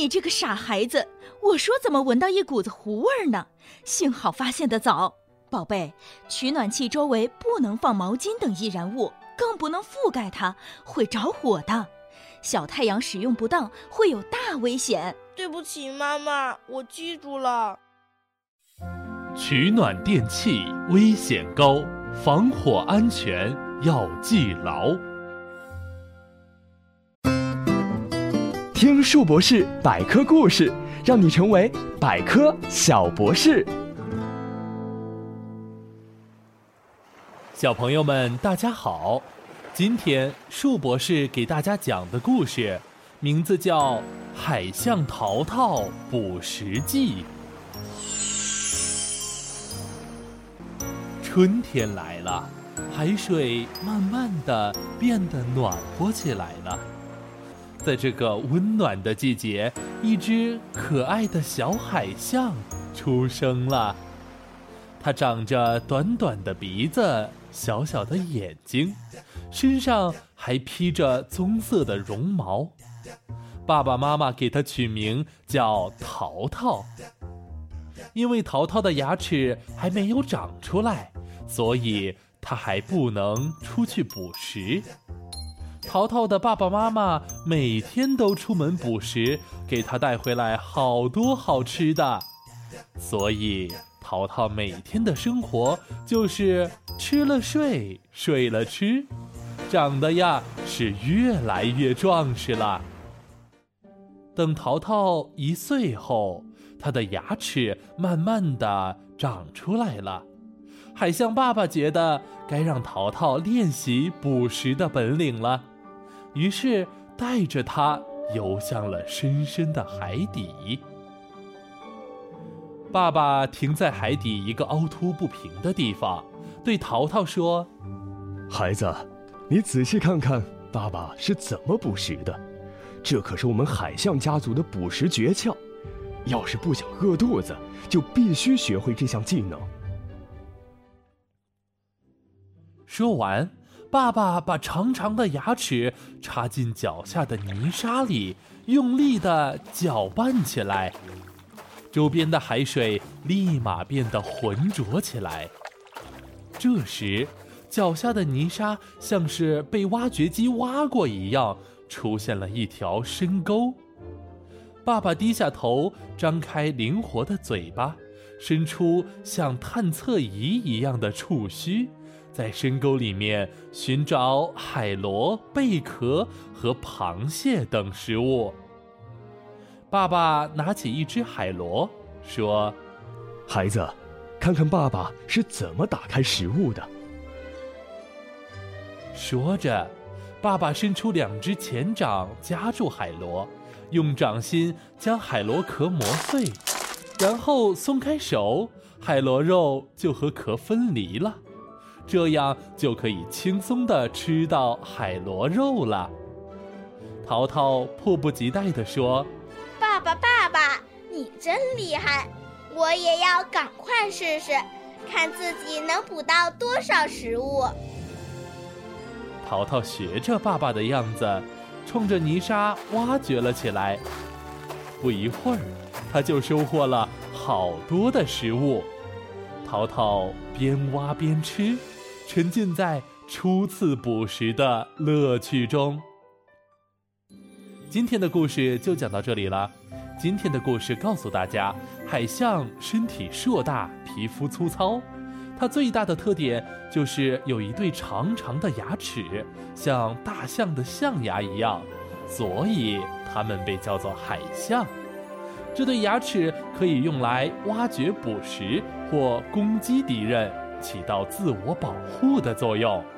你这个傻孩子，我说怎么闻到一股子糊味呢？幸好发现得早。宝贝，取暖器周围不能放毛巾等易燃物，更不能覆盖它，会着火的。小太阳使用不当会有大危险。 对不起妈妈，我记住了。 取暖电器危险高，防火安全要记牢。 听树博士百科故事，让你成为百科小博士。 小朋友们大家好，今天树博士给大家讲的故事名字叫《海象淘淘捕食记》。春天来了，海水慢慢地变得暖和起来了。在这个温暖的季节，一只可爱的小海象出生了。它长着短短的鼻子，小小的眼睛，身上还披着棕色的绒毛。爸爸妈妈给它取名叫淘淘。因为淘淘的牙齿还没有长出来，所以它还不能出去捕食。淘淘的爸爸妈妈每天都出门捕食，给他带回来好多好吃的，所以淘淘每天的生活就是吃了睡，睡了吃，长得呀是越来越壮实了。等淘淘1岁后，他的牙齿慢慢地长出来了。海象爸爸觉得该让淘淘练习捕食的本领了，于是带着他游向了深深的海底。爸爸停在海底一个凹凸不平的地方，对淘淘说： 孩子，你仔细看看爸爸是怎么捕食的，这可是我们海象家族的捕食诀窍，要是不想饿肚子，就必须学会这项技能。 说完，爸爸把长长的牙齿插进脚下的泥沙里，用力地搅拌起来。周边的海水立马变得浑浊起来。这时，脚下的泥沙像是被挖掘机挖过一样，出现了一条深沟。爸爸低下头，张开灵活的嘴巴，伸出像探测仪一样的触须，在深沟里面寻找海螺、贝壳和螃蟹等食物。爸爸拿起一只海螺，说： 孩子，看看爸爸是怎么打开食物的。 说着，爸爸伸出2只前掌夹住海螺，用掌心将海螺壳磨碎，然后松开手，海螺肉就和壳分离了，这样就可以轻松地吃到海螺肉了。淘淘迫不及待地说： 爸爸，你真厉害，我也要赶快试试，看自己能捕到多少食物。 淘淘学着爸爸的样子，冲着泥沙挖掘了起来。不一会儿，他就收获了好多的食物。淘淘边挖边吃，沉浸在初次捕食的乐趣中。今天的故事就讲到这里了。今天的故事告诉大家，海象身体硕大，皮肤粗糙，它最大的特点就是有一对长长的牙齿，像大象的象牙一样，所以它们被叫做海象。这对牙齿可以用来挖掘捕食或攻击敌人，起到自我保护的作用。